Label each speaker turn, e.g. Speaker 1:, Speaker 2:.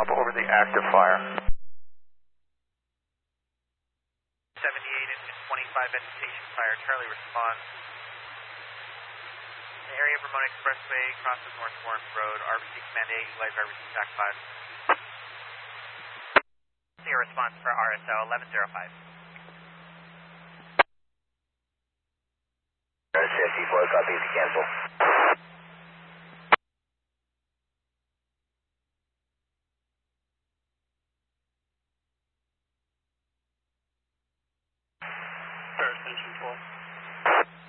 Speaker 1: job over the active fire.
Speaker 2: 78 and 25 vegetation fire. Charlie responds. The area of Ramona Expressway crosses North Warren Road. RBC Command 8, utilize RBC TAC 5. Your response for RSO 1105.
Speaker 3: 54, copy to cancel.
Speaker 1: Station 12.